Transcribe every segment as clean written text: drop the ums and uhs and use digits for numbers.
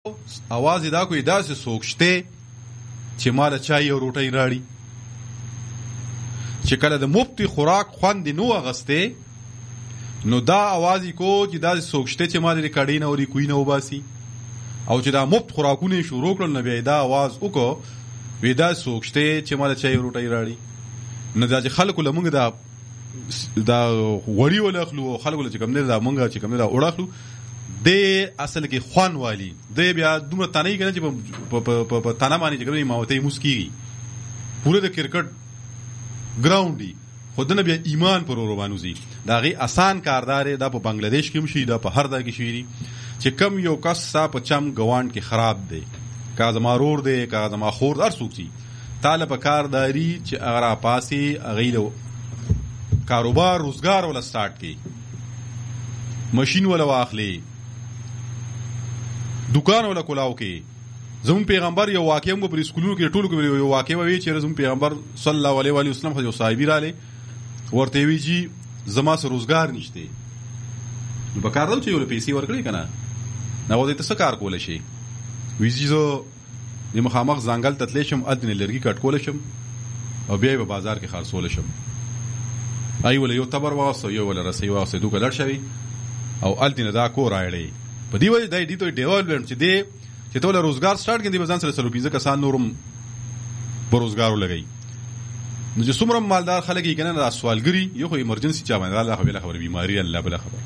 आवाज دا کوئی داسې څوک شته چې ماله چای او روټۍ راړي چې کله د مفت خوراک خوند نو اغسته نو دا आवाज کو چې دا څوک شته چې ماله ریکارډین او ریکوین او باسي او چې دا مفت خوراکونه شروع کړل نو بیا دا आवाज وکړو ودا څوک شته چې ماله چای او روټۍ راړي نو دا چې خلکو لمونږ دا غوړی ولخلو خلکو چې کوم نه دا مونږ چې کوم نه دا وړاخلو د اصل کې خوان والی د بیا دومره تانه کې چې په تانه باندې چې کومه ماوته مسکی پوره د کرکټ ګراوند دی خودنه بیا ایمان پر روانوزی دا غي آسان کاردار دا په بنگلاديش کې مشي دا په هر ځای کې شي چې کم یو کس صاحب په چم ګوان کې خراب دی کا زما رور دی کا زما خور هر څوک سي طالب کارداري چې اگر پاسي غیلو کاروبار روزګار ولا سٹارټ کی ماشين ولا واخلي دکان ولا کولاو کې زمون پیغمبر یو واقعي موږ پر سکولونو کې ټولو کې یو واقعي وی چې زمون پیغمبر صلی الله علیه و علیه وسلم خو صحابي رااله ورته وی جی زما سره روزګار نشته نو په کار راو چې یو پیسې ورکړي کنه نو دې ته څه کار کول شي وی جی زه د مخامخ ځنګل تتلی شم ادنه لرګي کټ کول شم او بیا په بازار کې خرڅول شم ای ول یو تبر واسه یو ول رسې واسه دوه لړ شوی او التینه دا کو راړې په دی وجه دای دې ته ډیولپمنٹ چې دی چې ټول روزګار سٹارټ کړي بزن سره 15 کسان نورم په روزګارو لګي نو چې څومره مالدار خلک یې کنه دا سوالګری یو خو ایمرجنسي چا باندې الله خبر بیماری الله بل خبر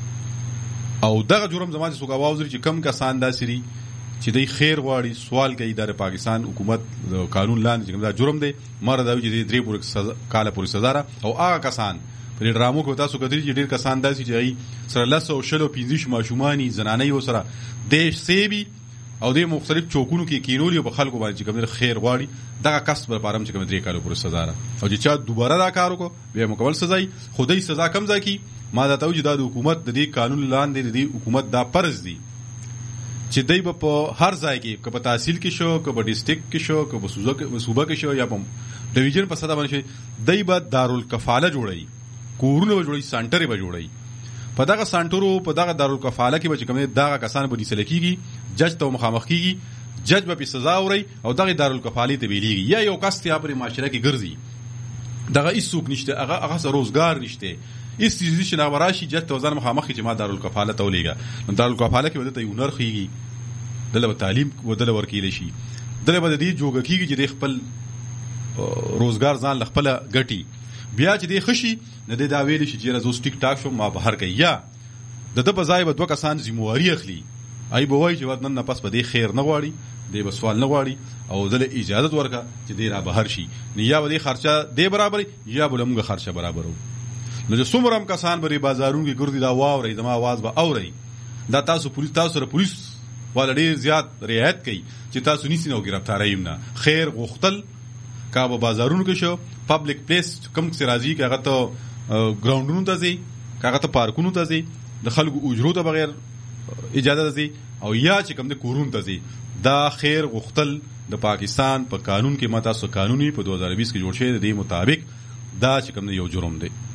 او دغه جرم زمانه څوک आवाज لري چې کم کسان دا سری چې دی خیر غواړي سوال کوي د پاکستان حکومت قانون لاندې چې دا جرم دی مر دا چې 3 پورې کاله پورې سزا او هغه کسان پر ډرامو کې تاسو کدی چې ډیر کسان داسي چې سره لاسو او شلو 15 ماشومانی زنانه یو سره دیش سیبي او د مختلف چوکونو کې کینولي په خلکو باندې چې کوم خیر غواړي دغه کس پر پارم چې کوم 3 کاله پورې سزا را او چې چا دوباره دا کار وکړي به مکمل سزا خدای سزا کم ځای کی ما دا ته چې د حکومت د دې قانون لاندې د حکومت دا فرض دی چې دای په هر ځای کې په تحصیل کې شو په ډیسټریکټ کې شو په صوبه کې شو یا په ډیویژن په ساده باندې دای په دارالکفاله جوړي کورونه جوړي سنټر به جوړي په دغه سنټرو په دغه دارالکفاله کې به کوم دغه کسان به نیسل کیږي جج ته مخامخ کیږي جج به سزا اوري او دغه دارالکفاله ته ویليږي یا یو کس ته په معاشره کې ګرځي دغه هیڅوک نشته هغه روزګار نشته استیزیشن اوراشي جت توزن مخامخ چې ما دارالکفاله تولیګا دارالکفاله کې ودته یو نر خيږي دله تعلیم ودله ورکیل شي دله بده دی جوګه کیږي چې خپل روزګار ځان خپل ګټي بیا چې دی خشي نه دی دا ویل شي چې زو ټیک ټاک شو ما بهر کوي یا د په ځای به دوه کسان ذمہواری اخلي ای به وای چې ودن نه پس به دی خیر نه غواړي دی به سوال نه غواړي او دله اجازه ورکا چې دی را بهر شي نه یا به دی خرچه دی برابر یا بلمغه خرچه برابر نو چې څومره کسان بری بازارونو کې ګرځي دا واوري دما आवाज به اوري دا تاسو سره پولیس ولا ډیر زیات رعایت کوي چې تاسو نيسي نو گرفتارای نه خیر غختل کا به بازارونو کې شو پبلک پلیس کم څه راځي کاغه ته ګراوندونو ته ځي کاغه ته پارکونو ته ځي د خلکو اجرو ته بغیر اجازه ځي او یا چې کوم د کورون ته ځي دا خیر غختل د پاکستان په قانون کې ماته سو قانوني په 2020 کې جوړ شوی دی مطابق دا چې کوم یو جرم دی